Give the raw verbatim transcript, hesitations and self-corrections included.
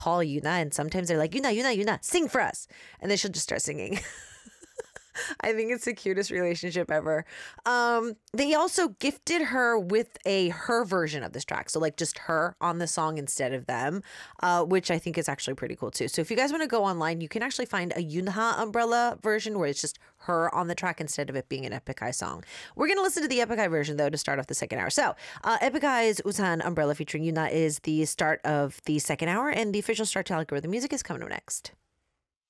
call Yuna, and sometimes they're like, Yuna, Yuna, Yuna, sing for us. And then she'll just start singing. I think it's the cutest relationship ever. Um, they also gifted her with a her version of this track. So like just her on the song instead of them, uh, which I think is actually pretty cool too. So if you guys want to go online, you can actually find a Yunha umbrella version where it's just her on the track instead of it being an Epic High song. We're going to listen to the Epic High version though to start off the second hour. So uh, Epic High's Usan Umbrella featuring Yuna is the start of the second hour, and the official start to algorithm music is coming up next.